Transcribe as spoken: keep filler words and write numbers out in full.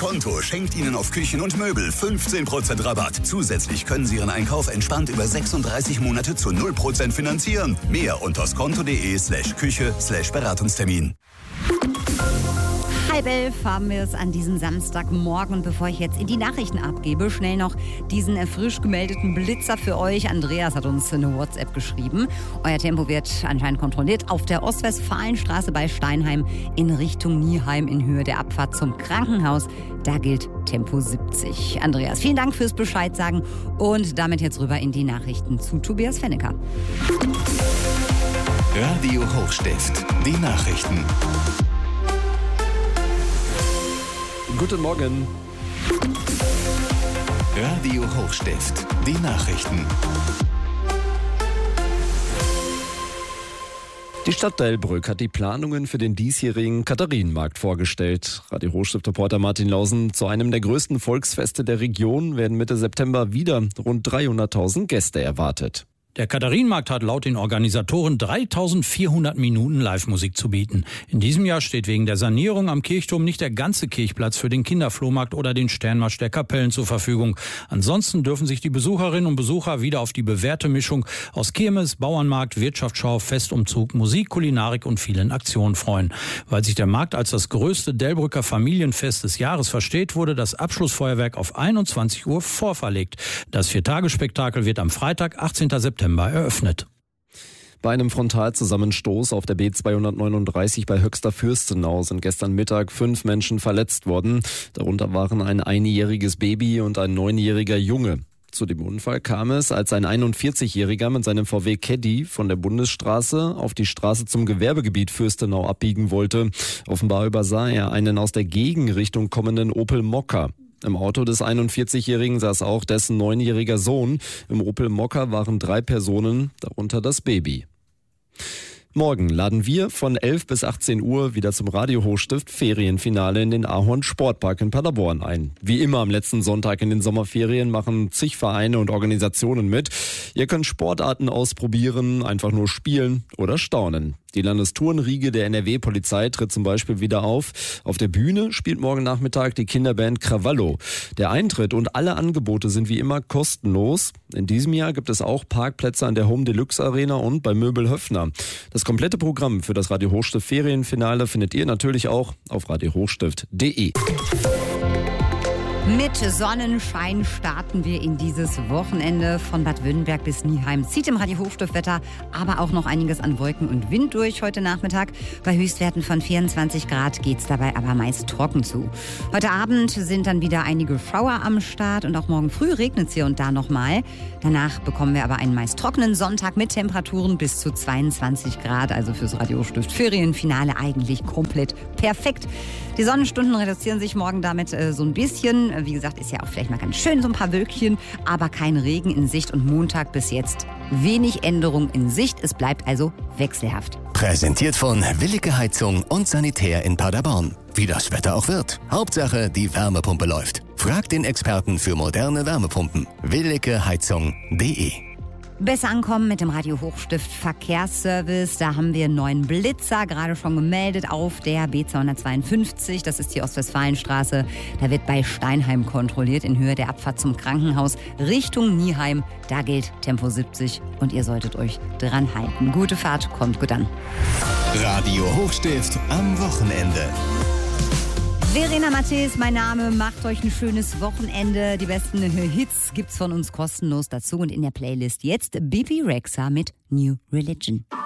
Konto schenkt Ihnen auf Küchen und Möbel fünfzehn Prozent Rabatt. Zusätzlich können Sie Ihren Einkauf entspannt über sechsunddreißig Monate zu null Prozent finanzieren. Mehr unter skonto.de slash Küche slash Beratungstermin. Halb elf haben wir es an diesem Samstagmorgen. Und bevor ich jetzt in die Nachrichten abgebe, schnell noch diesen frisch gemeldeten Blitzer für euch. Andreas hat uns eine WhatsApp geschrieben. Euer Tempo wird anscheinend kontrolliert auf der Ostwestfalenstraße bei Steinheim in Richtung Nieheim in Höhe der Abfahrt zum Krankenhaus. Da gilt Tempo siebzig. Andreas, vielen Dank fürs Bescheid sagen. Und damit jetzt rüber in die Nachrichten zu Tobias Fennecker. Radio Hochstift, die Nachrichten. Guten Morgen. Radio Hochstift, die Nachrichten. Die Stadt Delbrück hat die Planungen für den diesjährigen Katharinenmarkt vorgestellt. Radio Hochstift-Reporter Martin Lausen: Zu einem der größten Volksfeste der Region werden Mitte September wieder rund dreihunderttausend Gäste erwartet. Der Katharinenmarkt hat laut den Organisatoren dreitausendvierhundert Minuten Live-Musik zu bieten. In diesem Jahr steht wegen der Sanierung am Kirchturm nicht der ganze Kirchplatz für den Kinderflohmarkt oder den Sternmarsch der Kapellen zur Verfügung. Ansonsten dürfen sich die Besucherinnen und Besucher wieder auf die bewährte Mischung aus Kirmes, Bauernmarkt, Wirtschaftsschau, Festumzug, Musik, Kulinarik und vielen Aktionen freuen. Weil sich der Markt als das größte Delbrücker Familienfest des Jahres versteht, wurde das Abschlussfeuerwerk auf einundzwanzig Uhr vorverlegt. Das Viertagesspektakel wird am Freitag, achtzehnten September eröffnet. Bei einem Frontalzusammenstoß auf der B zweihundertneununddreißig bei Höxter Fürstenau sind gestern Mittag fünf Menschen verletzt worden. Darunter waren ein einjähriges Baby und ein neunjähriger Junge. Zu dem Unfall kam es, als ein einundvierzigjähriger mit seinem V W Caddy von der Bundesstraße auf die Straße zum Gewerbegebiet Fürstenau abbiegen wollte. Offenbar übersah er einen aus der Gegenrichtung kommenden Opel Mokka. Im Auto des einundvierzigjährigen saß auch dessen neunjähriger Sohn. Im Opel Mokka waren drei Personen, darunter das Baby. Morgen laden wir von elf bis achtzehn Uhr wieder zum Radio Hochstift Ferienfinale in den Ahorn Sportpark in Paderborn ein. Wie immer am letzten Sonntag in den Sommerferien machen zig Vereine und Organisationen mit. Ihr könnt Sportarten ausprobieren, einfach nur spielen oder staunen. Die Landestourenriege der N R W-Polizei tritt zum Beispiel wieder auf. Auf der Bühne spielt morgen Nachmittag die Kinderband Krawallo. Der Eintritt und alle Angebote sind wie immer kostenlos. In diesem Jahr gibt es auch Parkplätze an der Home Deluxe Arena und bei Möbel Höffner. Das komplette Programm für das Radio Hochstift Ferienfinale findet ihr natürlich auch auf radio hochstift punkt de. Mit Sonnenschein starten wir in dieses Wochenende. Von Bad Württemberg bis Nieheim zieht im Radio Hochstiftwetter aber auch noch einiges an Wolken und Wind durch heute Nachmittag. Bei Höchstwerten von vierundzwanzig Grad geht es dabei aber meist trocken zu. Heute Abend sind dann wieder einige Schauer am Start und auch morgen früh regnet es hier und da nochmal. Danach bekommen wir aber einen meist trockenen Sonntag mit Temperaturen bis zu zweiundzwanzig Grad. Also fürs Radio Hochstift Ferienfinale eigentlich komplett perfekt. Die Sonnenstunden reduzieren sich morgen damit äh, so ein bisschen. Wie gesagt, ist ja auch vielleicht mal ganz schön, so ein paar Wölkchen, aber kein Regen in Sicht und Montag bis jetzt wenig Änderung in Sicht. Es bleibt also wechselhaft. Präsentiert von Willige Heizung und Sanitär in Paderborn. Wie das Wetter auch wird. Hauptsache, die Wärmepumpe läuft. Fragt den Experten für moderne Wärmepumpen. willige heizung punkt de. Besser ankommen mit dem Radio Hochstift Verkehrsservice. Da haben wir einen neuen Blitzer, gerade schon gemeldet auf der B zweihundertzweiundfünfzig. Das ist die Ostwestfalenstraße. Da wird bei Steinheim kontrolliert in Höhe der Abfahrt zum Krankenhaus Richtung Nieheim. Da gilt Tempo siebzig und ihr solltet euch dran halten. Gute Fahrt, kommt gut an. Radio Hochstift am Wochenende. Verena Matthäus, mein Name, macht euch ein schönes Wochenende. Die besten Hits gibt's von uns kostenlos dazu und in der Playlist jetzt Bibi Rexha mit New Religion.